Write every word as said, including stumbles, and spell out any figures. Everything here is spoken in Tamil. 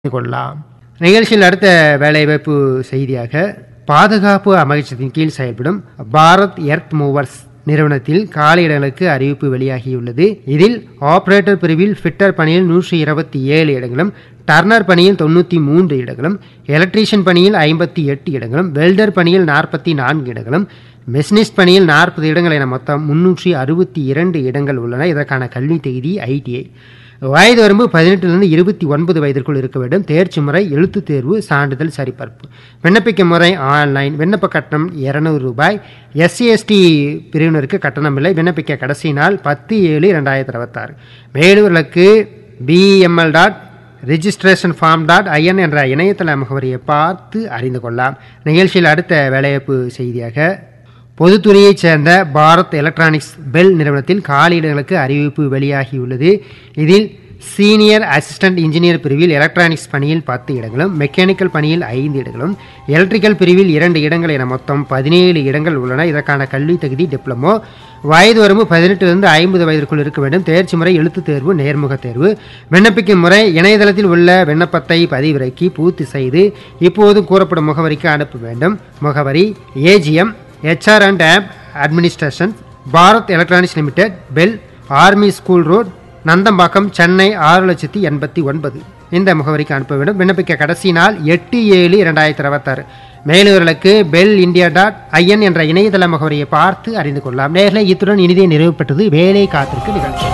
கொள்ளலாம். நிகழ்ச்சியில் அடுத்த வேலைவாய்ப்பு செய்தியாக, பாதுகாப்பு அமைச்சகத்தின் கீழ் செயல்படும் பாரத் எர்த் மூவர்ஸ் நிறுவனத்தில் காலியிடங்களுக்கு அறிவிப்பு வெளியாகியுள்ளது. இதில் ஆபரேட்டர் பிரிவில் ஃபிட்டர் பணியில் நூற்றி இருபத்தி ஏழு இடங்களும், டர்னர் பணியில் தொண்ணூற்றி மூன்று இடங்களும், எலக்ட்ரீஷியன் பணியில் ஐம்பத்தி எட்டு இடங்களும், வெல்டர் பணியில் நாற்பத்தி நான்கு இடங்களும், மெஷினிஸ்ட் பணியில் நாற்பது இடங்கள் என மொத்தம் முன்னூற்றி அறுபத்தி இரண்டு இடங்கள் உள்ளன. இதற்கான கல்வி தகுதி ஐடிஐ. வயது வரம்பு பதினெட்டிலிருந்து இருபத்தி ஒன்பது வயதிற்குள் இருக்க வேண்டும். தேர்ச்சி முறை எழுத்துத் தேர்வு, சான்றிதழ் சரிபார்ப்பு. விண்ணப்பிக்கும் முறை ஆன்லைன். விண்ணப்ப கட்டணம் இருநூறு ரூபாய். எஸ்சி எஸ்டி பிரிவினருக்கு கட்டணம் இல்லை. விண்ணப்பிக்க கடைசி நாள் பத்து ஏழு ரெண்டாயிரத்தி இருபத்தாறு. மேலூர்களுக்கு PML dot registration form dot IN என்ற இணையதள முகவரியை பார்த்து அறிந்து கொள்ளலாம். நிகழ்ச்சியில் அடுத்த வேலைவாய்ப்பு செய்தியாக, பொதுத்துறையைச் சேர்ந்த பாரத் எலக்ட்ரானிக்ஸ் பெல் நிறுவனத்தில் காலியிடங்களுக்கு அறிவிப்பு வெளியாகியுள்ளது. இதில் சீனியர் அசிஸ்டன்ட் இன்ஜினியர் பிரிவில் எலக்ட்ரானிக்ஸ் பணியில் பத்து இடங்களும், மெக்கானிக்கல் பணியில் ஐந்து இடங்களும், எலக்ட்ரிக்கல் பிரிவில் இரண்டு இடங்கள் என மொத்தம் பதினேழு இடங்கள் உள்ளன. இதற்கான கல்வி தகுதி டிப்ளமோ. வயது வரம்பு பதினெட்டிலிருந்து ஐம்பது வயதிற்குள் இருக்க வேண்டும். தேர்ச்சி முறை எழுத்துத் தேர்வு, நேர்முக தேர்வு. விண்ணப்பிக்கும் முறை இணையதளத்தில் உள்ள விண்ணப்பத்தை பதிவிறக்கி பூர்த்தி செய்து இப்போது கூறப்படும் முகவரிக்கு அனுப்ப வேண்டும். முகவரி AGM HR and half administration, Bharat electronics limited, bell, army school road, Nandambakkam, Chennai ஆறு லட்சத்தி எண்பத்தி ஒன்பது. இந்த முகவரிக்கு அனுப்ப வேண்டும். விண்ணப்பிக்க கடைசி நாள் எட்டு ஏழு இரண்டாயிரத்தி இருபத்தாறு. மேலூர்களுக்கு பெல் இந்தியா டாட் ஐஎன் என்ற இணையதள முகவரியை பார்த்து அறிந்து கொள்ளலாம். நேரில் இத்துடன் இனிதே நிறைவு பெற்றது வேலை காத்திருக்கு நிகழ்ச்சி.